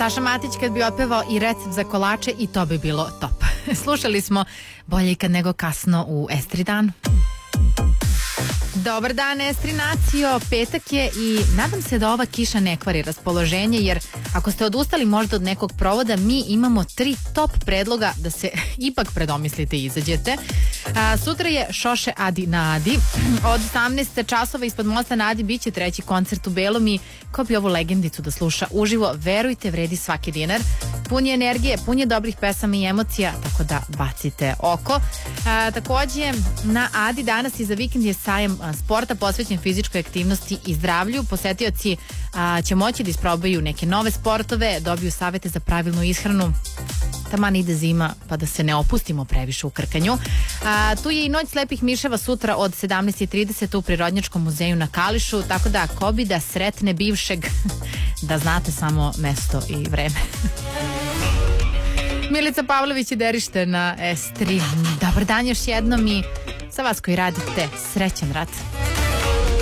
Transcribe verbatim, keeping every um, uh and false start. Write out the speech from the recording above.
Saša Matić kad bi otpevao i recept za kolače i to bi bilo top. Slušali smo Bolje ikad nego kasno u Estri danu. Dobar dan, Estri nacio, petak je i nadam se da ova kiša ne kvari raspoloženje, jer ako ste odustali možda od nekog provoda, mi imamo tri top predloga da se ipak predomislite i izađete. A, sutra je Šoše Adi na Adi. Od osamnaest časova ispod mosta na Adi biće treći koncert u belom i ko bi ovu legendicu da sluša uživo, verujte, vredi svaki dinar. Pun je energije, pun je dobrih pesama i emocija, tako da bacite oko. A, takođe, na Adi danas i za vikend je sajam sporta posvećen fizičkoj aktivnosti i zdravlju. Posetioci a, će moći da isprobaju neke nove sportove, dobiju savete za pravilnu ishranu. Taman ide zima, pa da se ne opustimo previše u krkanju. A, tu je i Noć slepih miševa sutra od sedamnaest i trideset u Prirodnjačkom muzeju na Kališu, tako da ko bi da sretne bivšeg, da znate samo mesto i vreme. Milica Pavlović i Derište na Estri. Dobar dan još jednom i za vas koji radite, srećan rad.